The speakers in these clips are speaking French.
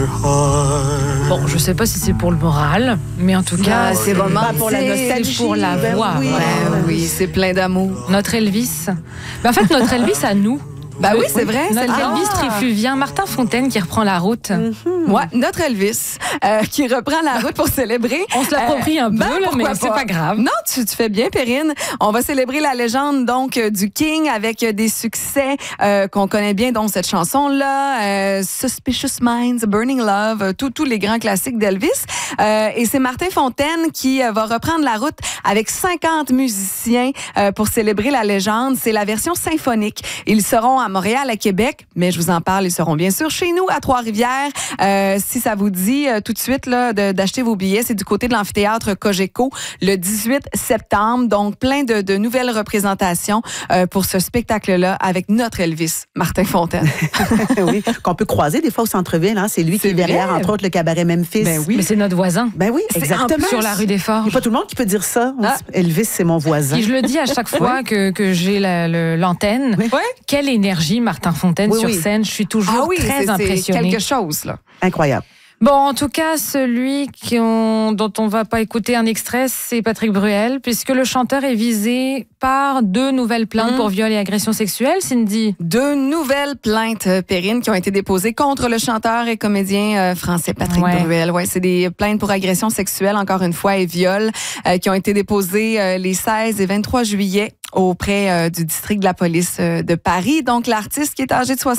Bon, je sais pas si c'est pour le moral, mais en tout cas, c'est vraiment pour la nostalgie, pour la voix. Oui, Voilà. oui, c'est plein d'amour. Notre Elvis. En fait, notre Elvis à nous. Ben oui, c'est vrai. Notre Elvis trifluvien, Martin Fontaine qui reprend la route. Ouais, notre Elvis qui reprend la route pour célébrer. On se l'approprie un peu, là, mais pourquoi c'est pas grave. Non, tu fais bien, Perrine. On va célébrer la légende donc du King avec des succès qu'on connaît bien, dont cette chanson-là, Suspicious Minds, Burning Love, tous les grands classiques d'Elvis. Et c'est Martin Fontaine qui va reprendre la route avec 50 musiciens pour célébrer la légende. C'est la version symphonique. Ils seront à Montréal, à Québec, mais je vous en parle, ils seront bien sûr chez nous à Trois-Rivières. Si ça vous dit tout de suite là, d'acheter vos billets, c'est du côté de l'amphithéâtre Cogeco le 18 septembre. Donc, plein de nouvelles représentations pour ce spectacle-là avec notre Elvis, Martin Fontaine. Oui, qu'on peut croiser des fois au centre-ville. Hein. C'est lui qui est derrière, entre autres, le cabaret Memphis. Ben oui. Mais c'est notre voisin. Ben oui, exactement. Sur la rue des Forges. Il n'y a pas tout le monde qui peut dire ça. Elvis, c'est mon voisin. Puis je le dis à chaque fois que j'ai l'antenne. Oui. Quelle énergie, Martin Fontaine sur scène. Je suis toujours très impressionnée. C'est quelque chose, là. Incroyable. Bon, en tout cas, celui dont on va pas écouter un extrait, c'est Patrick Bruel, puisque le chanteur est visé par 2 nouvelles plaintes pour viol et agression sexuelle, Cindy. 2 nouvelles plaintes, Perrine, qui ont été déposées contre le chanteur et comédien français Patrick Bruel. Ouais, c'est des plaintes pour agression sexuelle, encore une fois, et viol, qui ont été déposées les 16 et 23 juillet auprès du district de la police de Paris. Donc, l'artiste qui est âgé de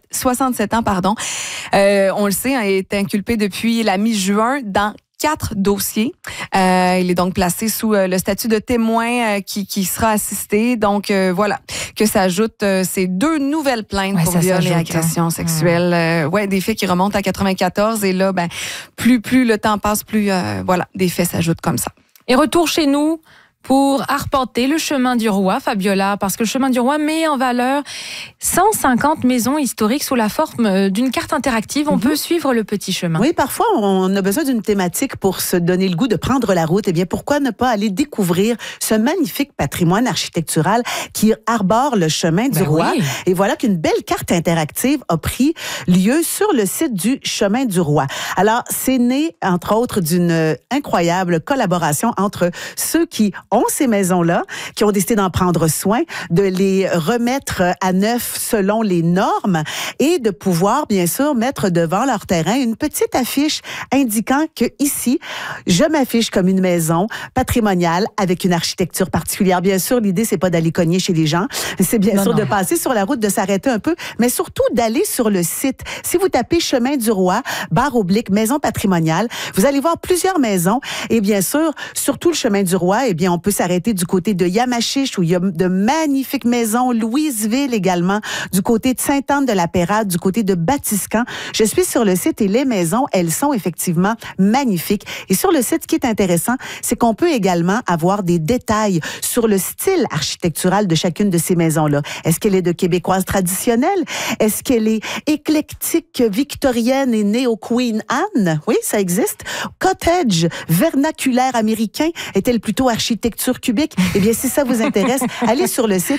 67 ans, on le sait, est inculpé depuis la mi-juin dans 4 dossiers. Il est donc placé sous le statut de témoin qui sera assisté. Donc, voilà, que s'ajoutent ces 2 nouvelles plaintes pour viol et agression sexuelle. Des faits qui remontent à 94. Et là, plus le temps passe, plus des faits s'ajoutent comme ça. Et retour chez nous pour arpenter le chemin du roi, Fabiola, parce que le chemin du roi met en valeur 150 maisons historiques sous la forme d'une carte interactive. On peut suivre le petit chemin. Oui, parfois, on a besoin d'une thématique pour se donner le goût de prendre la route. Eh bien, pourquoi ne pas aller découvrir ce magnifique patrimoine architectural qui arbore le chemin du roi? Oui. Et voilà qu'une belle carte interactive a pris lieu sur le site du chemin du roi. Alors, c'est né, entre autres, d'une incroyable collaboration entre ceux qui ont ces maisons-là, qui ont décidé d'en prendre soin, de les remettre à neuf selon les normes et de pouvoir, bien sûr, mettre devant leur terrain une petite affiche indiquant que ici, je m'affiche comme une maison patrimoniale avec une architecture particulière. Bien sûr, l'idée, c'est pas d'aller cogner chez les gens, c'est bien sûr de passer sur la route, de s'arrêter un peu, mais surtout d'aller sur le site. Si vous tapez Chemin du Roi, / maison patrimoniale, vous allez voir plusieurs maisons et bien sûr, sur tout le Chemin du Roi, eh bien, on peut s'arrêter du côté de Yamachiche où il y a de magnifiques maisons, Louisville également, du côté de Sainte-Anne-de-la-Pérade, du côté de Batiscan. Je suis sur le site et les maisons, elles sont effectivement magnifiques. Et sur le site, ce qui est intéressant, c'est qu'on peut également avoir des détails sur le style architectural de chacune de ces maisons-là. Est-ce qu'elle est de québécoise traditionnelle? Est-ce qu'elle est éclectique, victorienne et née au Queen Anne? Oui, ça existe. Cottage, vernaculaire américain, est-elle plutôt architecture cubique? Eh bien, si ça vous intéresse, allez sur le site